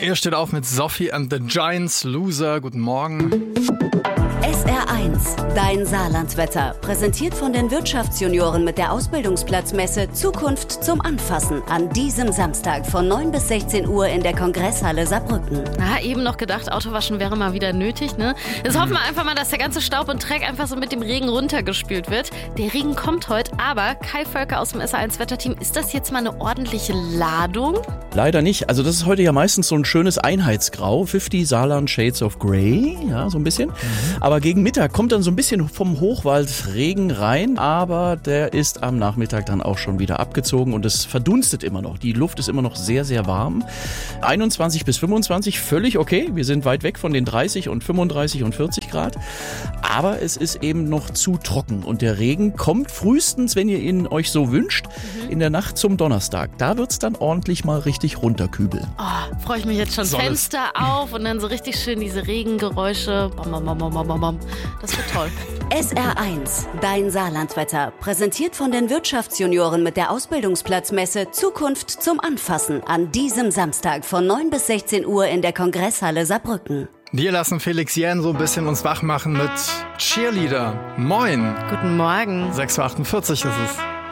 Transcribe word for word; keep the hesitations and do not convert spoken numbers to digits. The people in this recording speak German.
Ihr steht auf mit Sophie and the Giants, Loser. Guten Morgen. S R eins, dein Saarlandwetter. Präsentiert von den Wirtschaftsjunioren mit der Ausbildungsplatzmesse Zukunft zum Anfassen. An diesem Samstag von neun bis sechzehn Uhr in der Kongresshalle Saarbrücken. Na, eben noch gedacht, Autowaschen wäre mal wieder nötig, ne? Jetzt hoffen wir einfach mal, dass der ganze Staub und Dreck einfach so mit dem Regen runtergespült wird. Der Regen kommt heute, aber Kai Völker aus dem S R eins Wetterteam, ist das jetzt mal eine ordentliche Ladung? Leider nicht. Also das ist heute ja meistens so ein schönes Einheitsgrau. fünfzig Saarland Shades of Grey, ja, so ein bisschen. Mhm. Aber gegen Mittag kommt dann so ein bisschen vom Hochwald Regen rein, aber der ist am Nachmittag dann auch schon wieder abgezogen und es verdunstet immer noch. Die Luft ist immer noch sehr, sehr warm. einundzwanzig bis fünfundzwanzig, völlig okay. Wir sind weit weg von den dreißig und fünfunddreißig und vierzig Grad. Aber es ist eben noch zu trocken und der Regen kommt frühestens, wenn ihr ihn euch so wünscht, mhm. in der Nacht zum Donnerstag. Da wird es dann ordentlich mal richtig runterkübeln. Oh, freue ich mich jetzt schon. Soll Fenster es? Auf und dann so richtig schön diese Regengeräusche. Bom, bom, bom, bom, bom, bom. Das wird toll. S R eins, dein Saarlandwetter. Präsentiert von den Wirtschaftsjunioren mit der Ausbildungsplatzmesse Zukunft zum Anfassen. An diesem Samstag von neun bis sechzehn Uhr in der Kongresshalle Saarbrücken. Wir lassen Felix Jähn so ein bisschen uns wach machen mit Cheerleader. Moin. Guten Morgen. sechs Uhr achtundvierzig ist es.